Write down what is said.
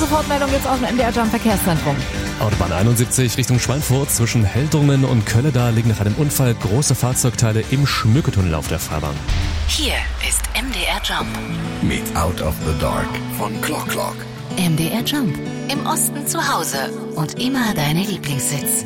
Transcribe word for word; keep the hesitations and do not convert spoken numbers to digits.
Sofortmeldung jetzt aus dem M D R Jump Verkehrszentrum. Autobahn einundsiebzig Richtung Schweinfurt zwischen Heldrungen und Kölleda liegen nach einem Unfall große Fahrzeugteile im Schmücketunnel auf der Fahrbahn. Hier ist M D R Jump mit Out of the Dark von Clock Clock. M D R Jump. Im Osten zu Hause und immer deine Lieblingssitz.